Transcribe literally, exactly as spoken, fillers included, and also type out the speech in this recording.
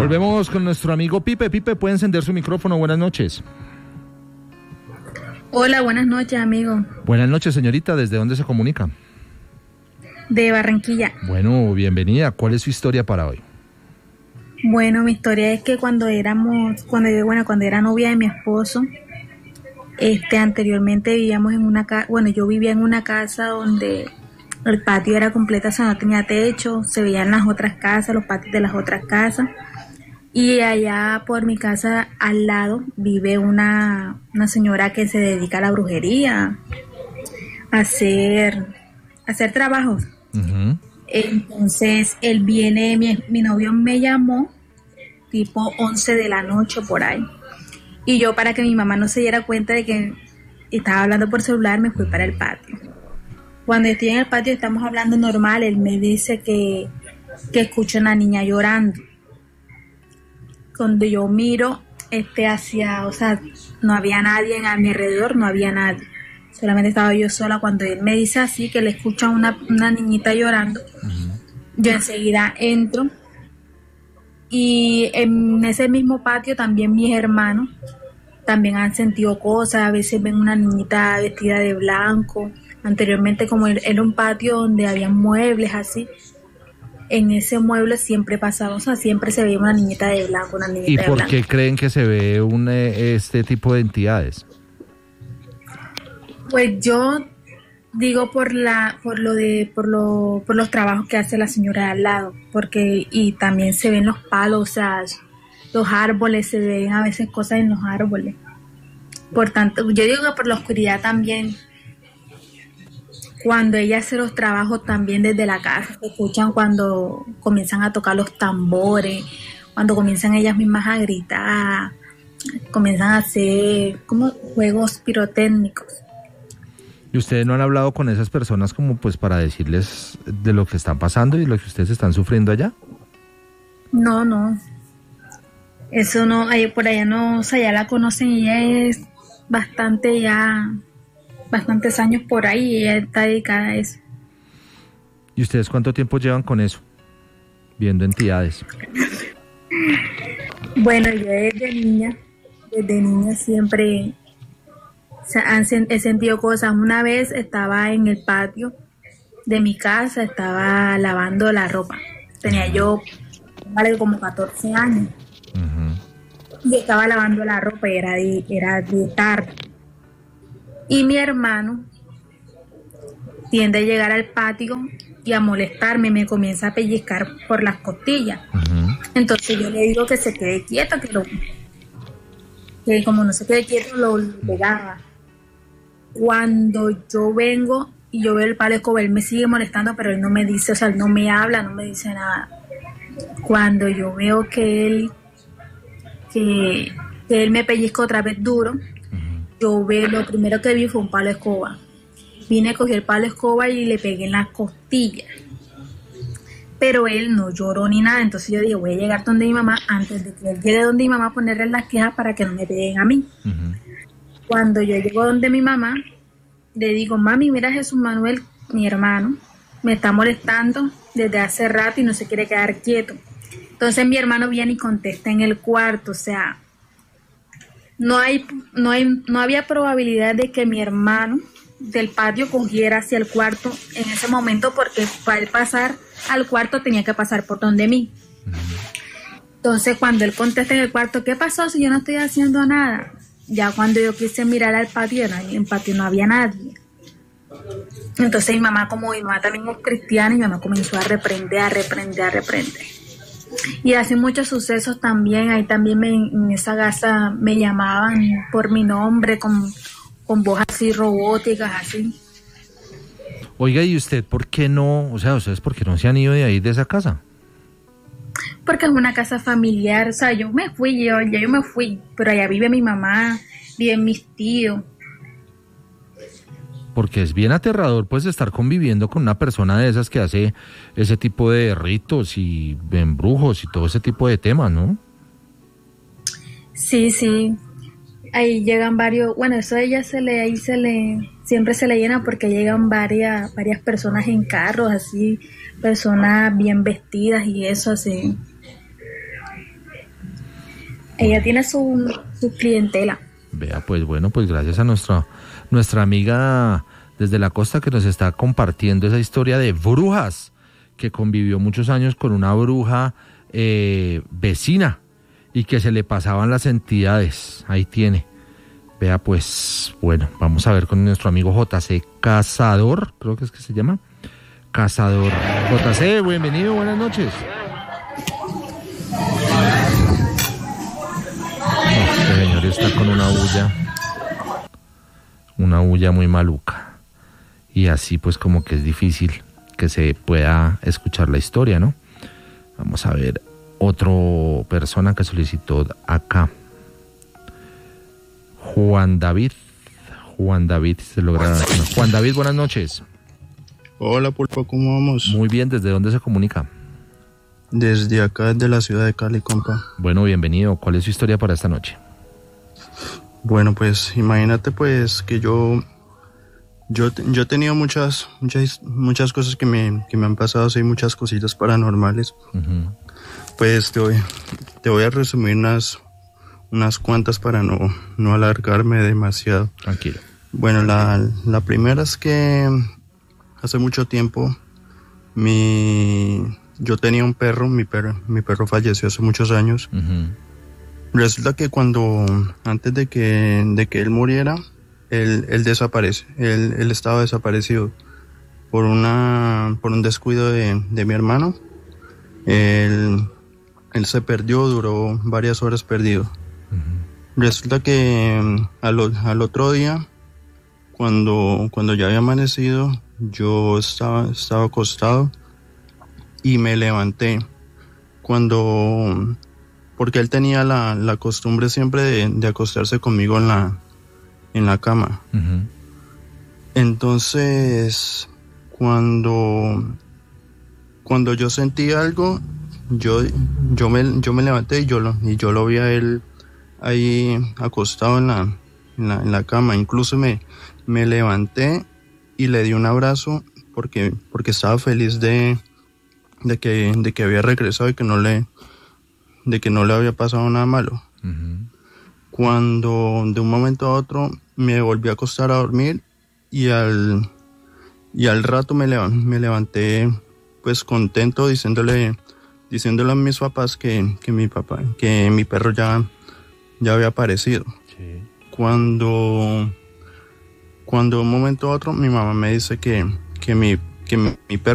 Volvemos con nuestro amigo Pipe. Pipe, puede encender su micrófono. Buenas noches. Hola, buenas noches, amigo. Buenas noches, señorita. ¿Desde dónde se comunica? De Barranquilla. Bueno, bienvenida. ¿Cuál es su historia para hoy? Bueno, mi historia es que cuando éramos, cuando yo, bueno, cuando era novia de mi esposo, este, anteriormente vivíamos en una casa, bueno, yo vivía en una casa donde el patio era completo, o sea, no tenía techo, se veían las otras casas, los patios de las otras casas. Y allá por mi casa al lado vive una, una señora que se dedica a la brujería, a hacer, a hacer trabajos. Uh-huh. Entonces él viene, mi, mi novio me llamó tipo once de la noche por ahí. Y yo, para que mi mamá no se diera cuenta de que estaba hablando por celular, me fui para el patio. Cuando estoy en el patio estamos hablando normal, él me dice que, que escucha a una niña llorando. Cuando yo miro este hacia, o sea, no había nadie a mi alrededor, no había nadie. Solamente estaba yo sola. Cuando él me dice así, que le escucha una, una niñita llorando, uh-huh. Yo enseguida entro. Y en ese mismo patio también mis hermanos también han sentido cosas. A veces ven una niñita vestida de blanco. Anteriormente, como era un patio donde había muebles así, en ese mueble siempre pasaba, o sea, siempre se veía una niñita de blanco, una niñita de blanco. ¿Y por qué creen que se ve un, este tipo de entidades? Pues yo digo por la, por lo de, por lo, por los trabajos que hace la señora de al lado, porque y también se ven los palos, o sea, los árboles, se ven a veces cosas en los árboles. Por tanto, yo digo que por la oscuridad también. Cuando ella hace los trabajos también desde la casa, se escuchan cuando comienzan a tocar los tambores, cuando comienzan ellas mismas a gritar, comienzan a hacer como juegos pirotécnicos. ¿Y ustedes no han hablado con esas personas como pues para decirles de lo que están pasando y lo que ustedes están sufriendo allá? No, no. Eso no, por allá no, o sea, ya la conocen y ella es bastante ya... bastantes años por ahí y ella está dedicada a eso. ¿Y ustedes cuánto tiempo llevan con eso? Viendo entidades. Bueno, yo desde niña, desde niña siempre han, he sentido cosas. Una vez estaba en el patio de mi casa, estaba lavando la ropa. Tenía yo, vale, como catorce años. Uh-huh. Y estaba lavando la ropa y era de, era de tarde. Y mi hermano tiende a llegar al patio y a molestarme, me comienza a pellizcar por las costillas. Uh-huh. Entonces yo le digo que se quede quieto, que lo que como no se quede quieto lo, lo pegaba. Cuando yo vengo y yo veo el palo de escoba, él me sigue molestando, pero él no me dice, o sea, él no me habla, no me dice nada. Cuando yo veo que él que, que él me pellizca otra vez duro, yo veo, lo primero que vi fue un palo de escoba. Vine, cogí el palo de escoba y le pegué en las costillas. Pero él no lloró ni nada, entonces yo dije, voy a llegar donde mi mamá, antes de que él llegue donde mi mamá, a ponerle las quejas para que no me peguen a mí. Uh-huh. Cuando yo llego donde mi mamá, le digo, mami, mira, Jesús Manuel, mi hermano, me está molestando desde hace rato y no se quiere quedar quieto. Entonces mi hermano viene y contesta en el cuarto, o sea, no hay, no hay, no había probabilidad de que mi hermano del patio cogiera hacia el cuarto en ese momento, porque para él pasar al cuarto tenía que pasar por donde mí. Entonces cuando él contesta en el cuarto, ¿qué pasó si yo no estoy haciendo nada? Ya cuando yo quise mirar al patio, en el patio no había nadie. Entonces mi mamá, como mi mamá también es cristiana, y mi mamá comenzó a reprender, a reprender, a reprender. Y así muchos sucesos también. Ahí también me, en esa casa me llamaban por mi nombre, con, con voz así robóticas, así. Oiga, ¿y usted por qué no, o sea, ustedes por qué no se han ido de ahí, de esa casa? Porque es una casa familiar, o sea, yo me fui, yo, ya yo me fui, pero allá vive mi mamá, viven mis tíos. Porque es bien aterrador, pues, estar conviviendo con una persona de esas que hace ese tipo de ritos y embrujos y todo ese tipo de temas, ¿no? Sí, sí. Ahí llegan varios, bueno, eso a ella se le, ahí se le, siempre se le llena porque llegan varias, varias personas en carros, así, personas bien vestidas y eso, así. Ella tiene su, su clientela. Vea, pues bueno, pues gracias a nuestra, nuestra amiga desde la costa que nos está compartiendo esa historia de brujas, que convivió muchos años con una bruja eh, vecina y que se le pasaban las entidades. Ahí tiene. Vea, pues bueno, vamos a ver con nuestro amigo J C Cazador, creo que es que se llama. Cazador. J C, bienvenido, buenas noches. Este señor está con una bulla, una bulla muy maluca. Y así pues como que es difícil que se pueda escuchar la historia, ¿no? Vamos a ver otra persona que solicitó acá. Juan David. Juan David, se logra. No, Juan David, buenas noches. Hola, Pulpo, ¿cómo vamos? Muy bien, ¿desde dónde se comunica? Desde acá, desde la ciudad de Cali, compa. Bueno, bienvenido. ¿Cuál es su historia para esta noche? Bueno, pues imagínate pues que yo yo, yo he tenido muchas muchas muchas cosas que me, que me han pasado, sí, muchas cositas paranormales. Uh-huh. Pues te voy, te voy a resumir unas unas cuantas para no, no alargarme demasiado. Tranquilo. Bueno, la, la primera es que hace mucho tiempo mi yo tenía un perro, mi perro, mi perro falleció hace muchos años. Uh-huh. Resulta que cuando, antes de que, de que él muriera, él, él desaparece, él, él estaba desaparecido por una, por un descuido de, de mi hermano. Él, él se perdió, duró varias horas perdido. Uh-huh. Resulta que al, al otro día, cuando, cuando ya había amanecido, yo estaba, estaba acostado y me levanté cuando, porque él tenía la, la costumbre siempre de, de acostarse conmigo en la, en la cama. Uh-huh. Entonces, cuando, cuando yo sentí algo, yo, yo me, yo me levanté y yo lo, y yo lo vi a él ahí acostado en la, en la, en la cama. Incluso me, me levanté y le di un abrazo porque, porque estaba feliz de, de que, de que había regresado y que no le, de que no le había pasado nada malo. Uh-huh. Cuando de un momento a otro me volví a acostar a dormir y al, y al rato me, leva, me levanté pues contento diciéndole, diciéndole a mis papás que, que mi papá, que mi perro ya, ya había aparecido. Sí. Cuando, cuando de un momento a otro mi mamá me dice que, que mi, que mi, mi perro